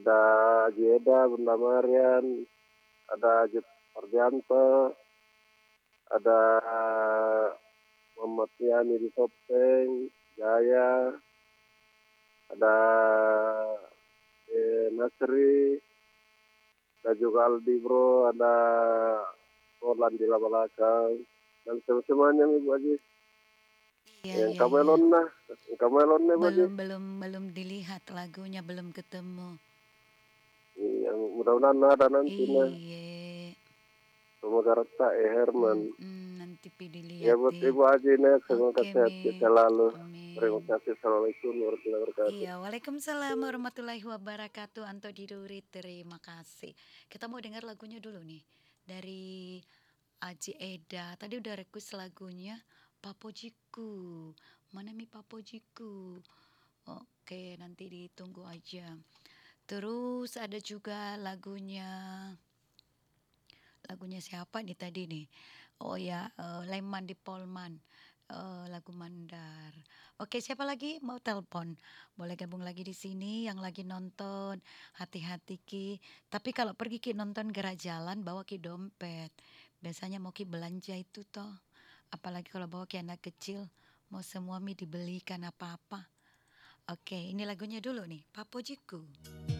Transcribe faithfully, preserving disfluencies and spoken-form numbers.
Ada Haji Eda, Bunda Marian, ada Ajit Ardianto, ada Muhammad Yani di Topeng, Jaya, ada eh, Nasri, ada juga Aldi Bro, ada Roland di Labalakang, dan semuanya Ibu Haji. Iya Yang iya iya. Kamelon nah, yang Kamelon nih Bu Haji. Belum belum belum dilihat lagunya, belum ketemu. Yang mudah-mudahan ada nanti nah. Iya. Semoga rata eh Herman. Mm-mm, nanti pi Ya dilihat buat deh. Ibu Haji nih, semoga Oke sehat Mi. selalu. Terima Amin. kasih. Assalamualaikum warahmatullahi wabarakatuh. Iya, waalaikumsalam warahmatullahi wabarakatuh. Anto Diduri, terima kasih. Kita mau dengar lagunya dulu nih dari Aji Eda. Tadi udah request lagunya Papojiku. Mana mi Papojiku? Oke, nanti ditunggu aja. Terus ada juga lagunya lagunya siapa nih tadi nih? Oh ya, eh, Leman di Polman. Eh, lagu Mandar. Oke, siapa lagi mau telepon? Boleh gabung lagi di sini yang lagi nonton. Hati-hati Ki. Tapi kalau pergi Ki nonton gerak jalan bawa Ki dompet. Biasanya mau Ki belanja itu toh. Apalagi kalau bawa Ki anak kecil, mau semua mi dibelikan apa-apa. Oke, ini lagunya dulu nih, Papojiku.